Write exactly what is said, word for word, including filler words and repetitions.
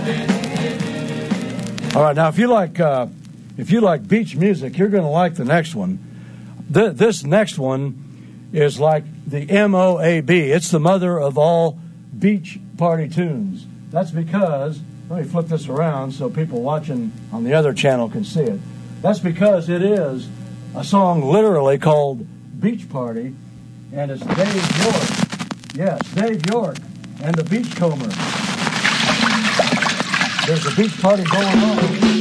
All right, now if you like uh, if you like beach music, you're going to like the next one. Th- this next one is like the M O A B. It's the mother of all beach party tunes. That's because, let me flip this around so people watching on the other channel can see it. That's because it is a song literally called Beach Party, and it's Dave York. Yes, Dave York and the Beachcombers. There's a beach party going on.